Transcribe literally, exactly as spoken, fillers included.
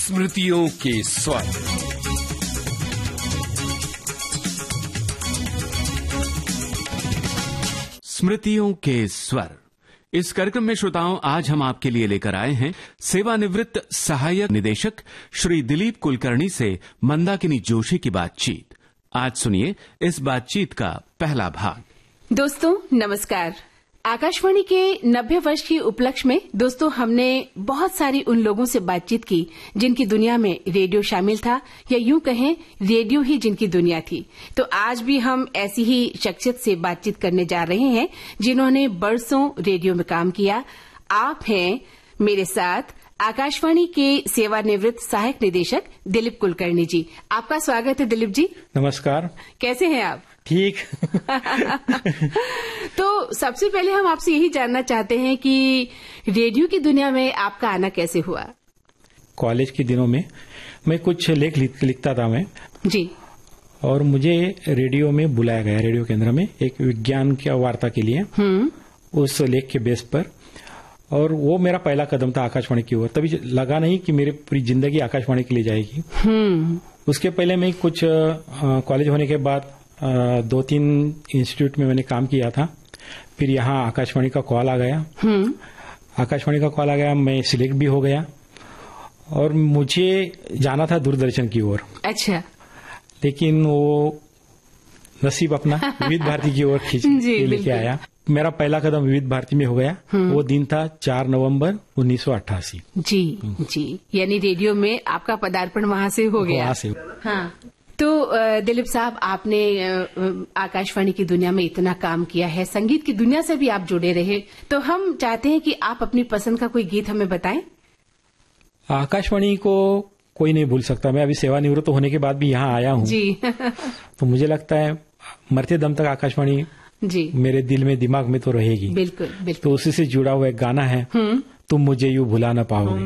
स्मृतियों के स्वर। स्मृतियों के स्वर इस कार्यक्रम में श्रोताओं आज हम आपके लिए लेकर आए हैं सेवानिवृत्त सहायक निदेशक श्री दिलीप कुलकर्णी से मंदाकिनी जोशी की बातचीत। आज सुनिए इस बातचीत का पहला भाग। दोस्तों नमस्कार। आकाशवाणी के नब्बे वर्ष की उपलक्ष्य में दोस्तों हमने बहुत सारी उन लोगों से बातचीत की जिनकी दुनिया में रेडियो शामिल था, या यूं कहें रेडियो ही जिनकी दुनिया थी। तो आज भी हम ऐसी ही शख्सियत से बातचीत करने जा रहे हैं जिन्होंने बरसों रेडियो में काम किया। आप हैं मेरे साथ आकाशवाणी के सेवानिवृत्त सहायक निदेशक दिलीप कुलकर्णी जी। आपका स्वागत है दिलीप जी। नमस्कार। कैसे हैं आप? ठीक। तो सबसे पहले हम आपसे यही जानना चाहते हैं कि रेडियो की दुनिया में आपका आना कैसे हुआ? कॉलेज के दिनों में मैं कुछ लेख लिख, लिखता था मैं जी, और मुझे रेडियो में बुलाया गया, रेडियो केंद्र में एक विज्ञान की वार्ता के लिए उस लेख के बेस पर। और वो मेरा पहला कदम था आकाशवाणी की ओर। तभी लगा नहीं कि मेरी पूरी जिंदगी आकाशवाणी के लिए जाएगी। उसके पहले मैं कुछ कॉलेज होने के बाद आ, दो तीन इंस्टीट्यूट में मैंने काम किया था। फिर यहाँ आकाशवाणी का कॉल आ गया। आकाशवाणी का कॉल आ गया, मैं सिलेक्ट भी हो गया और मुझे जाना था दूरदर्शन की ओर। अच्छा। लेकिन वो नसीब अपना विविध भारती की ओर खींच के लेके आया। मेरा पहला कदम विविध भारती में हो गया। वो दिन था चार नवंबर उन्नीस सौ अट्ठासी। जी जी, यानी रेडियो में आपका पदार्पण वहां से हो गया। वहां से। हाँ। तो दिलीप साहब, आपने आकाशवाणी की दुनिया में इतना काम किया है, संगीत की दुनिया से भी आप जुड़े रहे, तो हम चाहते हैं कि आप अपनी पसंद का कोई गीत हमें बताएं। आकाशवाणी को कोई नहीं भूल सकता। मैं अभी सेवानिवृत्त होने के बाद भी यहाँ आया हूँ जी। तो मुझे लगता है मरते दम तक आकाशवाणी जी मेरे दिल में, दिमाग में तो रहेगी। बिल्कुल बिल्कुल। तो उसी से जुड़ा हुआ एक गाना है, तुम मुझे यूं भुला न पाओगे।